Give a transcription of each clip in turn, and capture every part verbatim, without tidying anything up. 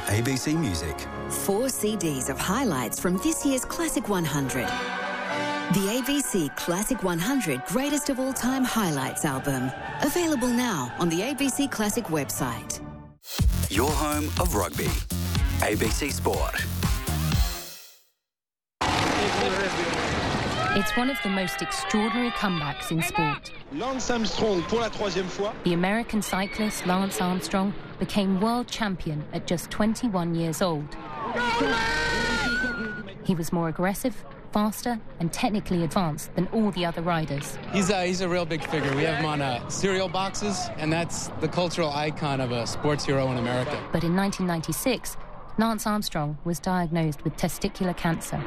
A B C Music. Four C Ds of highlights from this year's Classic one hundred. The A B C Classic one hundred Greatest of All Time Highlights album. Available now on the A B C Classic website. Your home of rugby. A B C Sport. It's one of the most extraordinary comebacks in sport. Lance Armstrong pour la troisième fois. The American cyclist Lance Armstrong became world champion at just twenty-one years old. He was more aggressive, faster and technically advanced than all the other riders. He's a, he's a real big figure. We have him on uh, cereal boxes, and that's the cultural icon of a sports hero in America. But in nineteen ninety-six, Lance Armstrong was diagnosed with testicular cancer.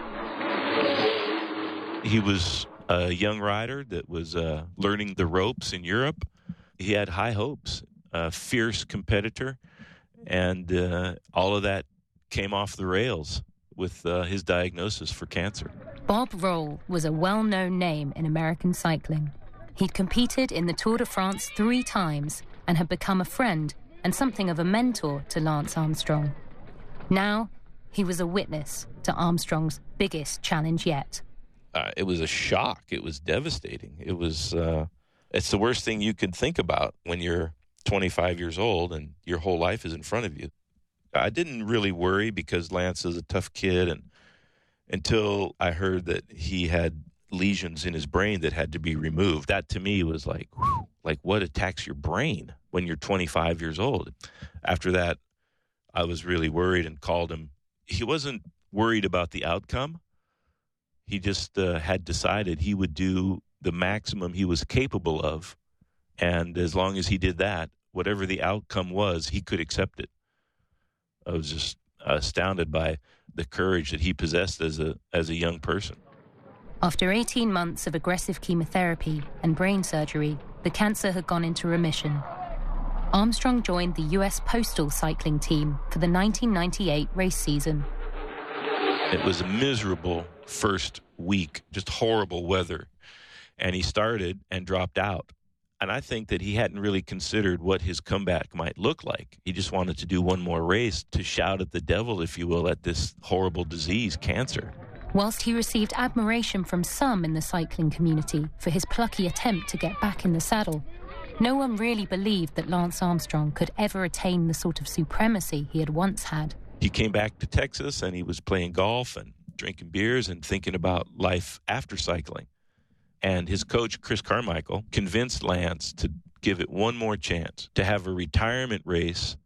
He was a young rider that was uh, learning the ropes in Europe. He had high hopes, a fierce competitor, and uh, all of that came off the rails with uh, his diagnosis for cancer. Bob Roll was a well-known name in American cycling. He'd competed in the Tour de France three times and had become a friend and something of a mentor to Lance Armstrong. Now, he was a witness to Armstrong's biggest challenge yet. Uh, it was a shock. It was devastating. It was, uh, it's the worst thing you could think about when you're twenty-five years old and your whole life is in front of you. I didn't really worry because Lance is a tough kid, and until I heard that he had lesions in his brain that had to be removed. That to me was like, whew, like what attacks your brain when you're twenty-five years old? After that, I was really worried and called him. He wasn't worried about the outcome. He just uh, had decided he would do the maximum he was capable of. And as long as he did that, whatever the outcome was, he could accept it. I was just astounded by the courage that he possessed as a as a young person. After eighteen months of aggressive chemotherapy and brain surgery, the cancer had gone into remission. Armstrong joined the U S Postal cycling team for the nineteen ninety-eight race season. It was a miserable first week, just horrible weather. And he started and dropped out. And I think that he hadn't really considered what his comeback might look like. He just wanted to do one more race to shout at the devil, if you will, at this horrible disease, cancer. Whilst he received admiration from some in the cycling community for his plucky attempt to get back in the saddle, no one really believed that Lance Armstrong could ever attain the sort of supremacy he had once had. He came back to Texas and he was playing golf and drinking beers and thinking about life after cycling. And his coach, Chris Carmichael, convinced Lance to give it one more chance, to have a retirement race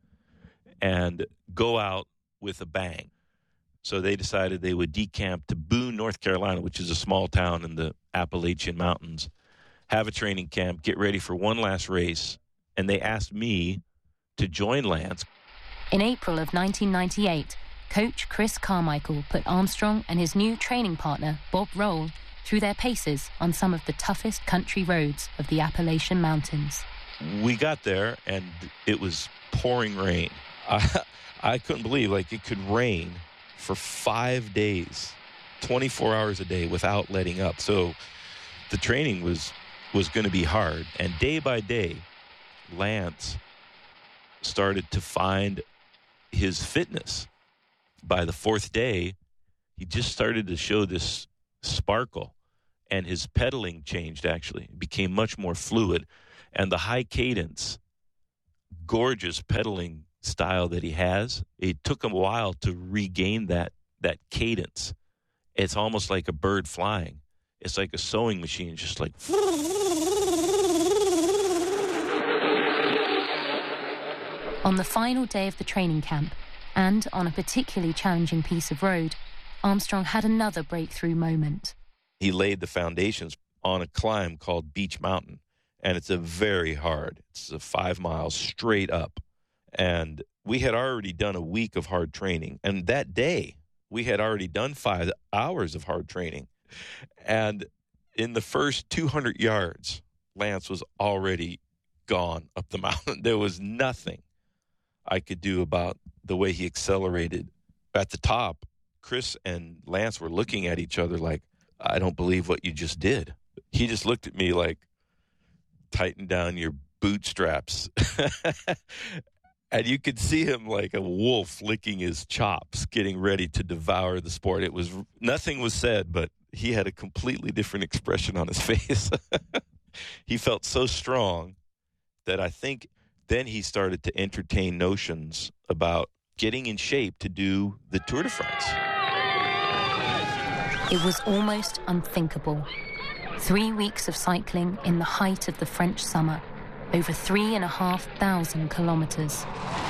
and go out with a bang. So they decided they would decamp to Boone, North Carolina, which is a small town in the Appalachian Mountains, have a training camp, get ready for one last race. And they asked me to join Lance. In April of nineteen ninety-eight, coach Chris Carmichael put Armstrong and his new training partner, Bob Roll, through their paces on some of the toughest country roads of the Appalachian Mountains. We got there, and it was pouring rain. I, I couldn't believe, like, it could rain for five days, twenty-four hours a day without letting up. So the training was, was going to be hard. And day by day, Lance started to find his fitness. By the fourth day, he just started to show this sparkle, and his pedaling changed, actually. It became much more fluid. And the high cadence, gorgeous pedaling style that he has, it took him a while to regain that, that cadence. It's almost like a bird flying. It's like a sewing machine, just like... On the final day of the training camp, and on a particularly challenging piece of road, Armstrong had another breakthrough moment. He laid the foundations on a climb called Beach Mountain, and it's a very hard. It's a five miles straight up. And we had already done a week of hard training. And that day, we had already done five hours of hard training. And in the first two hundred yards, Lance was already gone up the mountain. There was nothing I could do about the way he accelerated. At the top, Chris and Lance were looking at each other like, I don't believe what you just did. He just looked at me like, tighten down your bootstraps. And you could see him like a wolf licking his chops, getting ready to devour the sport. It was nothing was said, but he had a completely different expression on his face. He felt so strong that I think then he started to entertain notions about getting in shape to do the Tour de France. It was almost unthinkable. Three weeks of cycling in the height of the French summer, over three and a half thousand kilometres.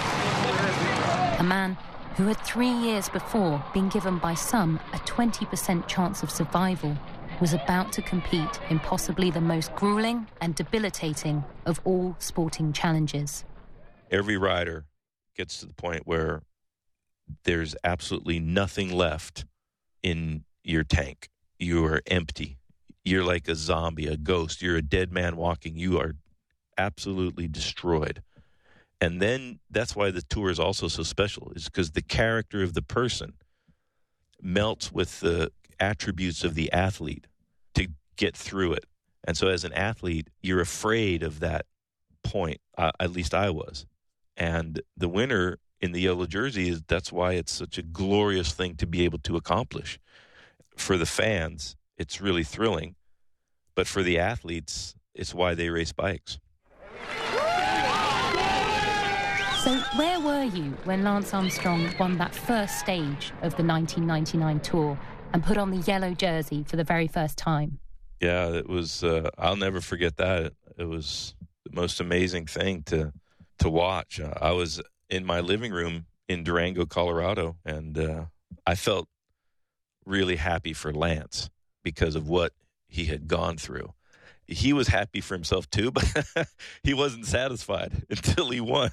A man who had three years before been given by some a twenty percent chance of survival was about to compete in possibly the most grueling and debilitating of all sporting challenges. Every rider gets to the point where there's absolutely nothing left in your tank. You are empty. You're like a zombie, a ghost. You're a dead man walking. You are absolutely destroyed. And then that's why the Tour is also so special, is because the character of the person melts with the attributes of the athlete to get through it. And so as an athlete, you're afraid of that point. Uh, at least I was. And the winner in the yellow jersey, is that's why it's such a glorious thing to be able to accomplish. For the fans, it's really thrilling. But for the athletes, it's why they race bikes. So where were you when Lance Armstrong won that first stage of the nineteen ninety-nine Tour and put on the yellow jersey for the very first time? Yeah, it was, uh, I'll never forget that. It was the most amazing thing to to watch. Uh, I was in my living room in Durango, Colorado, and uh, I felt really happy for Lance because of what he had gone through. He was happy for himself too, but he wasn't satisfied until he won.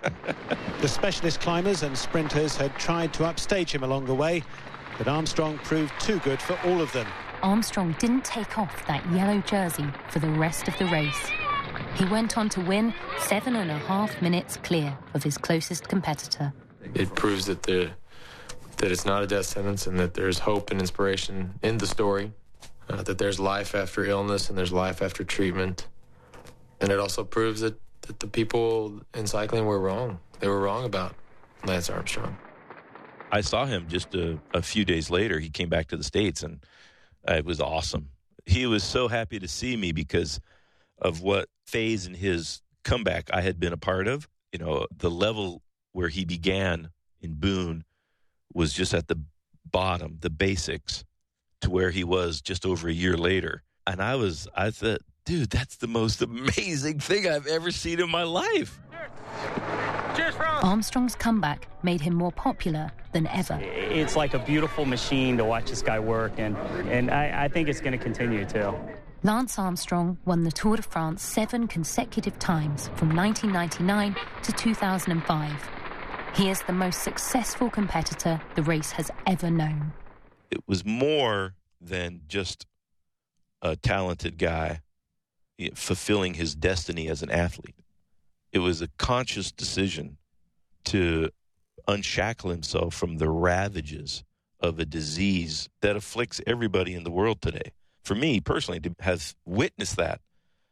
The specialist climbers and sprinters had tried to upstage him along the way, but Armstrong proved too good for all of them. Armstrong didn't take off that yellow jersey for the rest of the race. He went on to win seven and a half minutes clear of his closest competitor. It proves that the that it's not a death sentence and that there's hope and inspiration in the story. Uh, that there's life after illness and there's life after treatment. And it also proves that, that the people in cycling were wrong. They were wrong about Lance Armstrong. I saw him just a, a few days later. He came back to the States, and uh, it was awesome. He was so happy to see me because of what phase in his comeback I had been a part of. You know, the level where he began in Boone was just at the bottom, the basics, to where he was just over a year later. And I was, I thought, dude, that's the most amazing thing I've ever seen in my life. Cheers, Armstrong's comeback made him more popular than ever. It's like a beautiful machine to watch this guy work, and, and I, I think it's going to continue to. Lance Armstrong won the Tour de France seven consecutive times from nineteen ninety-nine to two thousand five. He is the most successful competitor the race has ever known. It was more than just a talented guy fulfilling his destiny as an athlete. It was a conscious decision to unshackle himself from the ravages of a disease that afflicts everybody in the world today. For me, personally, to have witnessed that,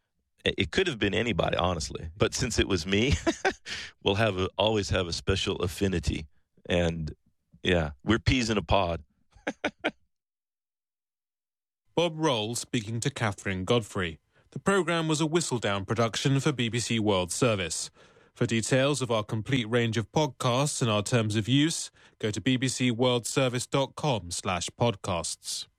it could have been anybody, honestly. But since it was me, we'll have a, always have a special affinity. And, yeah, we're peas in a pod. Bob Roll speaking to Catherine Godfrey. The programme was a Whistledown production for B B C World Service. For details of our complete range of podcasts and our terms of use, go to bbcworldservice.com slash podcasts.